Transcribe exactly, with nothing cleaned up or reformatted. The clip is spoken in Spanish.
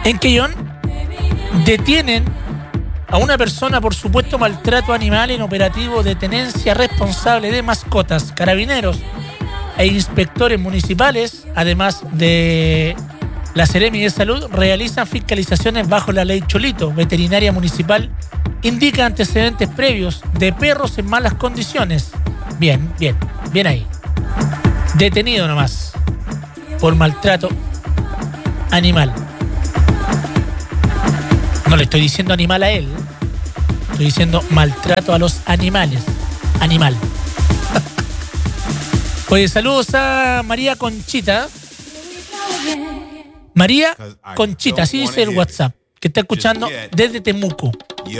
En Quellón detienen a una persona por supuesto maltrato animal en operativo de tenencia responsable de mascotas. Carabineros e inspectores municipales, además de la Seremi de Salud, realizan fiscalizaciones bajo la ley Cholito. Veterinaria municipal indica antecedentes previos de perros en malas condiciones. Bien, bien, bien ahí. Detenido nomás por maltrato animal. No le estoy diciendo animal a él, estoy diciendo maltrato a los animales. Animal. Oye, saludos a María Conchita. María Conchita, así dice el WhatsApp, que está escuchando desde Temuco.